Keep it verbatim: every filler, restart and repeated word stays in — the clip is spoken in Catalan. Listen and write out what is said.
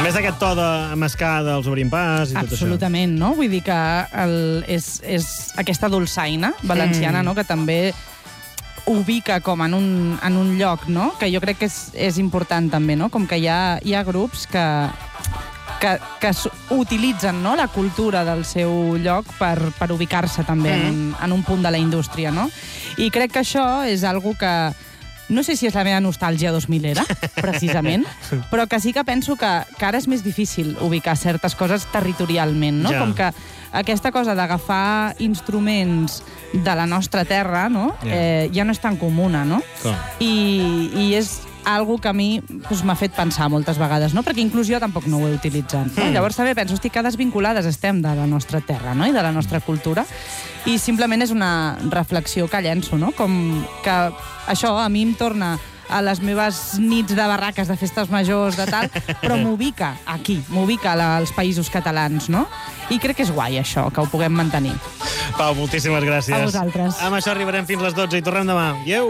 També és aquest to de mascar dels obrim pas i tot això. Absolutament, no? Vull dir que el, és, és aquesta dolçaina valenciana, mm. no?, que també ubica com en un, en un lloc, no?, que jo crec que és, és important també, no?, com que hi ha, hi ha grups que, que, que utilitzen, no?, la cultura del seu lloc per, per ubicar-se també mm. en, un, en un punt de la indústria, no? I crec que això és algo que no sé si és la meva nostàlgia dos milera, precisament, però que sí que penso que, que ara és més difícil ubicar certes coses territorialment, no? Ja. Com que aquesta cosa d'agafar instruments de la nostra terra, no? Ja. Eh, ja no és tan comuna, no? Com? I, i és algo que a mi doncs, m'ha fet pensar moltes vegades, no? Perquè inclús jo tampoc no ho he utilitzat. No? Mm. Llavors també penso, hosti, que desvinculades estem de la nostra terra, no?, i de la nostra cultura, i simplement és una reflexió que llenço, no? Com que això a mi em torna a les meves nits de barraques, de festes majors, de tal, però m'ubica aquí, m'ubica als països catalans, no? I crec que és guai, això, que ho puguem mantenir. Pau, moltíssimes gràcies. A vosaltres. Amb això arribarem fins les dotze i tornem demà. Adéu!